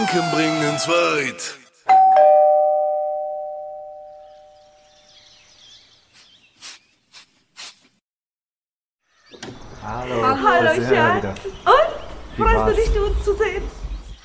bringen uns weit. Hallo, Hallo, da sind wir Schatz. wieder. Und? Freust du dich, uns zu sehen?